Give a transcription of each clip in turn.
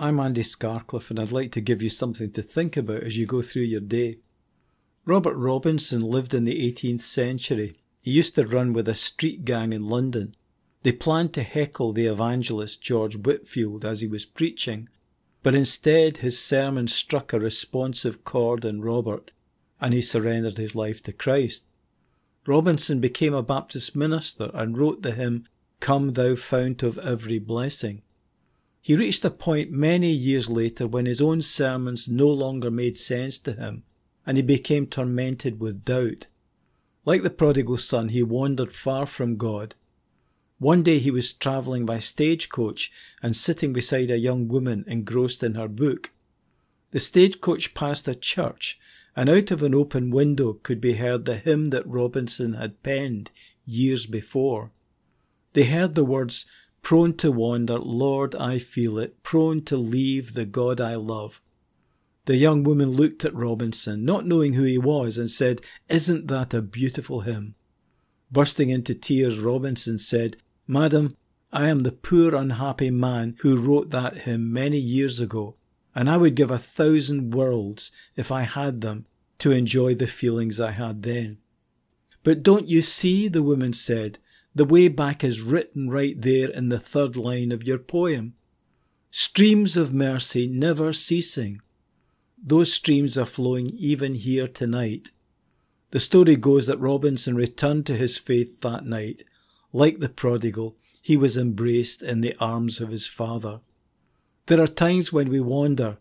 I'm Andy Scarcliffe, and I'd like to give you something to think about as you go through your day. Robert Robinson lived in the 18th century. He used to run with a street gang in London. They planned to heckle the evangelist George Whitefield as he was preaching, but instead his sermon struck a responsive chord in Robert, and he surrendered his life to Christ. Robinson became a Baptist minister and wrote the hymn, "Come Thou Fount of Every Blessing." He reached a point many years later when his own sermons no longer made sense to him, and he became tormented with doubt. Like the prodigal son, he wandered far from God. One day he was travelling by stagecoach and sitting beside a young woman engrossed in her book. The stagecoach passed a church, and out of an open window could be heard the hymn that Robinson had penned years before. They heard the words, "Prone to wander, Lord, I feel it, prone to leave the God I love." The young woman looked at Robinson, not knowing who he was, and said, "Isn't that a beautiful hymn?" Bursting into tears, Robinson said, "Madam, I am the poor unhappy man who wrote that hymn many years ago, and I would give 1,000 worlds, if I had them, to enjoy the feelings I had then." "But don't you see," the woman said, "the way back is written right there in the 3rd line of your poem. Streams of mercy never ceasing. Those streams are flowing even here tonight." The story goes that Robinson returned to his faith that night. Like the prodigal, he was embraced in the arms of his Father. There are times when we wander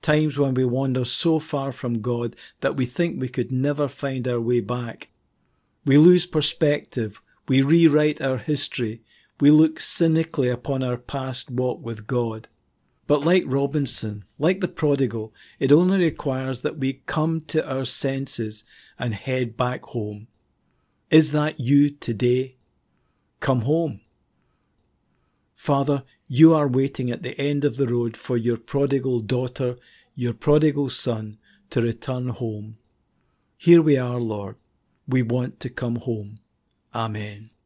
so far from God that we think we could never find our way back. We lose perspective. We rewrite our history. We look cynically upon our past walk with God. But like Robinson, like the prodigal, it only requires that we come to our senses and head back home. Is that you today? Come home. Father, you are waiting at the end of the road for your prodigal daughter, your prodigal son, to return home. Here we are, Lord. We want to come home. Amen.